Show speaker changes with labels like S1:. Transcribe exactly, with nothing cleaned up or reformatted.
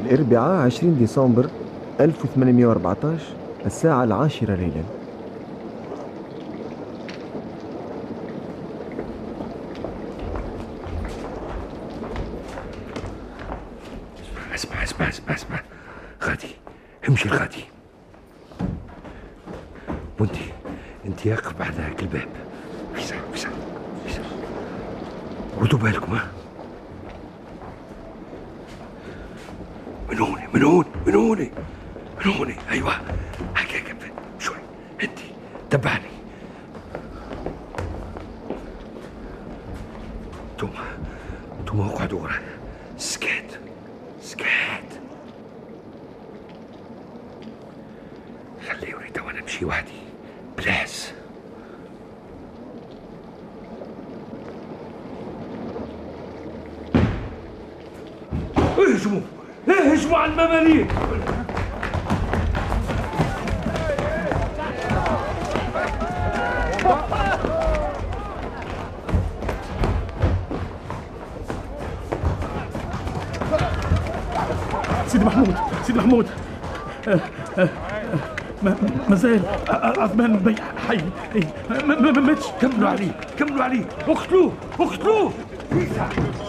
S1: الأربعاء عشرين ديسمبر ألف وثمانمئة وأربعة عشر الساعة العاشرة ليلا.
S2: اسمع اسمع اسمع اسمع غادي امشي الغادي، وانتي انتي يقف بعد هاك الباب. ويسع ويسع ويسع، ردوا بالكم. ها من هون من هون من هون من هون. ايوه هيك هيك شوي. انتي تبعني. انتم انتم اقعدوا ورا. سكات سكات. خليوني تو انا امشي وحدي بلاس. اهجموا اهجموا على المماليك.
S3: سيدي محمود سيدي محمود آه آه ما مازال عثمان بي حي. ما ماتش.
S2: كملوا عليه كملوا عليه. اقتلوه اقتلوه.